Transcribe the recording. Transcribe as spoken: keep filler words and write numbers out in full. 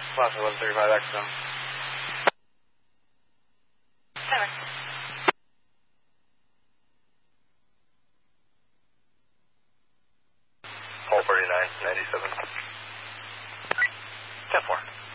Plus eleven thirty-five X zone. Hull thirty-nine, ninety-seven. ten four.